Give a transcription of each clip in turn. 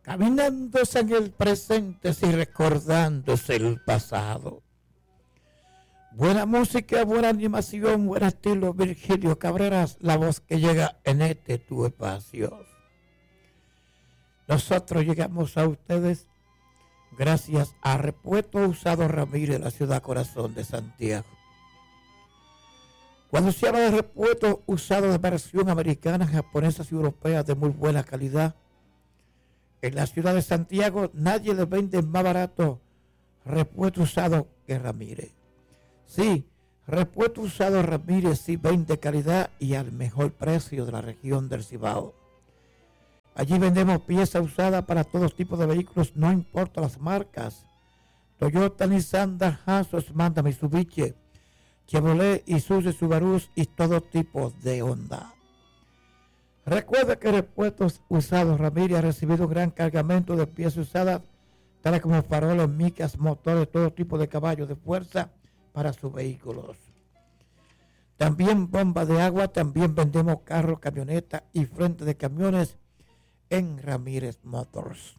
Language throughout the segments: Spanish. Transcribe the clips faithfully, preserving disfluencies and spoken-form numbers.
Caminándose en el presente y recordándose el pasado. Buena música, buena animación, buen estilo. Virgilio Cabreras, la voz que llega en este tu espacio. Nosotros llegamos a ustedes gracias a Repuesto Usado Ramírez, la ciudad corazón de Santiago. Cuando se habla de repuestos usados de versión americana, japonesas y europeas de muy buena calidad, en la ciudad de Santiago nadie les vende más barato repuesto usado que Ramírez. Sí, repuesto usado Ramírez sí vende calidad y al mejor precio de la región del Cibao. Allí vendemos piezas usadas para todos tipos de vehículos, no importa las marcas. Toyota, Nissan, Daihatsu, Mazda, Mitsubishi, Chevrolet, Isuzu, Subaru y todo tipo de Honda. Recuerda que Repuestos Usados Ramírez ha recibido un gran cargamento de piezas usadas, tales como faroles, micas, motores, todo tipo de caballos de fuerza para sus vehículos. También bombas de agua, también vendemos carros, camionetas y frentes de camiones en Ramírez Motors.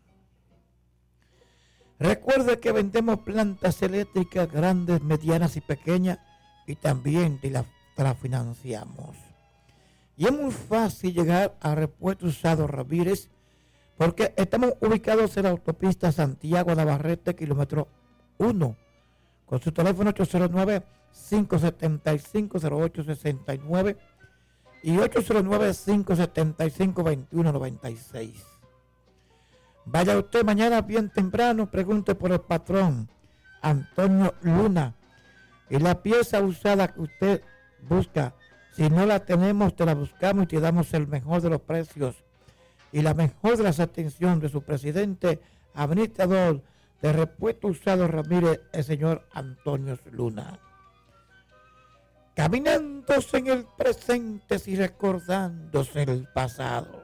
Recuerde que vendemos plantas eléctricas grandes, medianas y pequeñas y también te las la financiamos. Y es muy fácil llegar a Repuestos Usados Ramírez porque estamos ubicados en la autopista Santiago Navarrete, kilómetro uno, con su teléfono ocho cero nueve, cinco siete cinco, cero ocho seis nueve y ocho cero nueve, cinco siete cinco, dos uno nueve seis. Vaya usted mañana bien temprano, pregunte por el patrón Antonio Luna y la pieza usada que usted busca. Si no la tenemos, te la buscamos y te damos el mejor de los precios y la mejor de las atenciones de su presidente, administrador de Repuestos Usados Ramírez, el señor Antonio Luna. Caminándose en el presente y recordándose el pasado.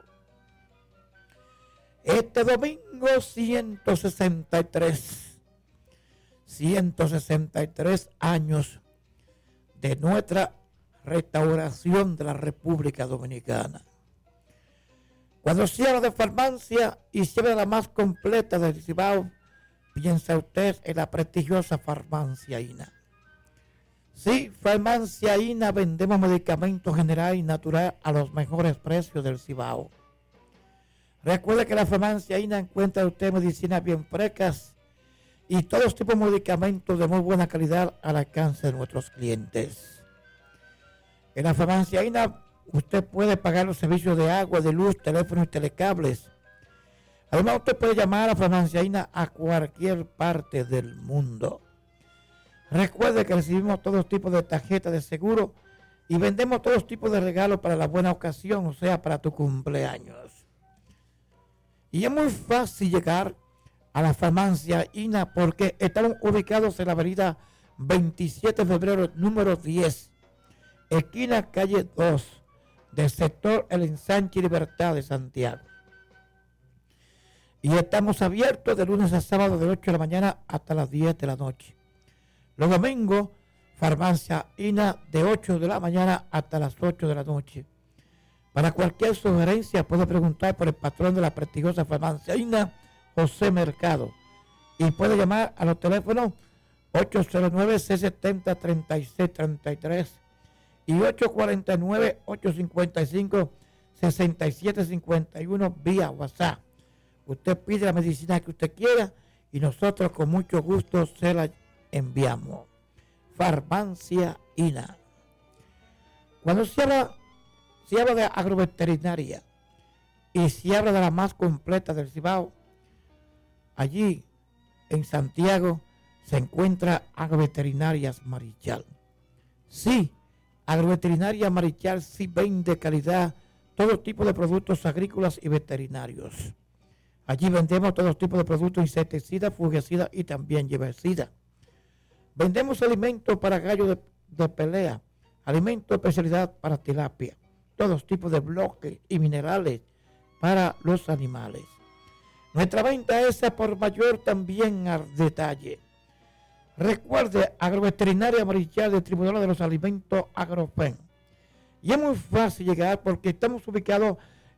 Este domingo ciento sesenta y tres, ciento sesenta y tres años de nuestra restauración de la República Dominicana. Cuando se habla de farmacia y se habla de la más completa del Cibao, piensa usted en la prestigiosa Farmacia INA. Sí, Farmacia INA vendemos medicamentos general y natural a los mejores precios del Cibao. Recuerde que la Farmacia INA encuentra usted medicinas bien frescas y todos tipos de medicamentos de muy buena calidad al alcance de nuestros clientes. En la Farmacia INA usted puede pagar los servicios de agua, de luz, teléfono y telecables. Además, usted puede llamar a la Farmacia INA a cualquier parte del mundo. Recuerde que recibimos todos tipos de tarjetas de seguro y vendemos todos tipos de regalos para la buena ocasión, o sea, para tu cumpleaños. Y es muy fácil llegar a la Farmacia INA porque estamos ubicados en la avenida veintisiete de febrero, número diez. Esquina calle dos, del sector El Ensanche y Libertad de Santiago. Y estamos abiertos de lunes a sábado de ocho de la mañana hasta las diez de la noche. Los domingos, Farmacia INA de ocho de la mañana hasta las ocho de la noche. Para cualquier sugerencia puede preguntar por el patrón de la prestigiosa Farmacia INA, José Mercado. Y puede llamar a los teléfonos ocho cero nueve, seis siete cero, tres seis tres tres y ocho cuatro nueve, ocho cinco cinco, seis siete cinco uno vía WhatsApp. Usted pide la medicina que usted quiera y nosotros con mucho gusto se la enviamos. Farmacia INA. Cuando se habla, se habla de agroveterinaria y se habla de la más completa del Cibao, allí en Santiago se encuentra Agroveterinarias Marichal. Sí, Agroveterinaria Marichal sí vende calidad, todo tipo de productos agrícolas y veterinarios. Allí vendemos todo tipo de productos insecticidas, fungicidas y también herbicidas. Vendemos alimentos para gallos de, de pelea, alimentos de especialidad para tilapia, todos tipos de bloques y minerales para los animales. Nuestra venta es por mayor también al detalle. Recuerde, Agroveterinaria Marichal, distribuidora de los alimentos Agrofen. Y es muy fácil llegar porque estamos ubicados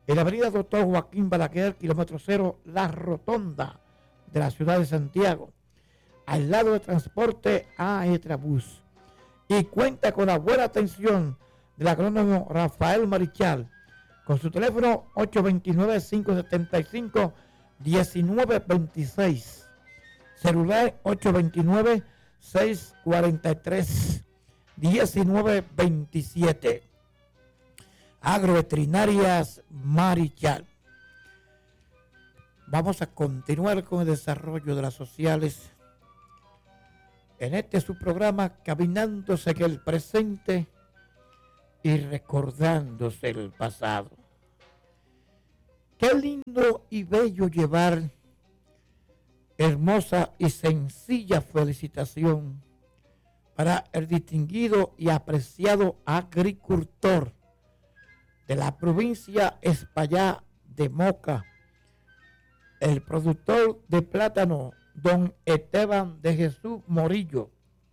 en la avenida Doctor Joaquín Balaguer, kilómetro cero, La Rotonda de la ciudad de Santiago, al lado de Transporte Aetrabús. Y cuenta con la buena atención del agrónomo Rafael Marichal, con su teléfono ocho dos nueve, cinco siete cinco, uno nueve dos seis, celular ocho dos nueve, seis cuatro tres, uno nueve dos siete. Agroveterinarias Marichal. Vamos a continuar con el desarrollo de las sociales en este su programa, caminándose en el presente y recordándose el pasado. Qué lindo y bello llevar hermosa y sencilla felicitación para el distinguido y apreciado agricultor de la provincia Espaillá de Moca, el productor de plátano, don Esteban de Jesús Morillo,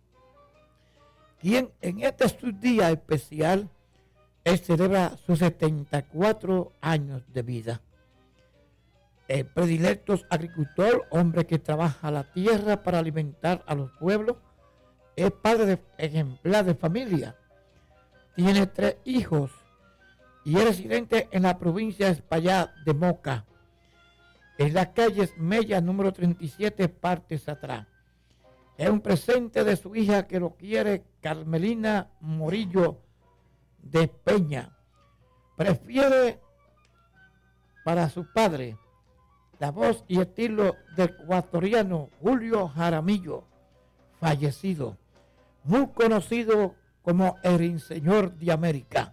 quien en este su día especial él celebra sus setenta y cuatro años de vida. El predilecto agricultor, hombre que trabaja la tierra para alimentar a los pueblos, es padre de ejemplar de familia, tiene tres hijos y es residente en la provincia de Espaillá de Moca, en las calles Mella número treinta y siete, partes atrás. Es un presente de su hija que lo quiere, Carmelina Morillo de Peña. Prefiere para su padre la voz y estilo del ecuatoriano Julio Jaramillo, fallecido, muy conocido como el Ruiseñor de América.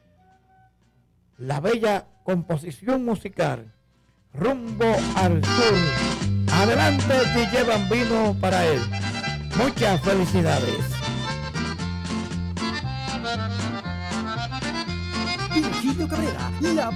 La bella composición musical Rumbo al Sur. Adelante, D J Bambino, para él. Muchas felicidades. Virgilio Cabrera, la